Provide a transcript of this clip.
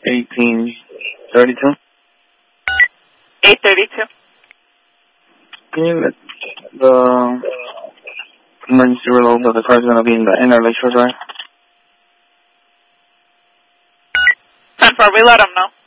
1832. 832. Can you let the emergency roll that the car's going to be in the inner Lakeshore Drive? 10-4, we let them know.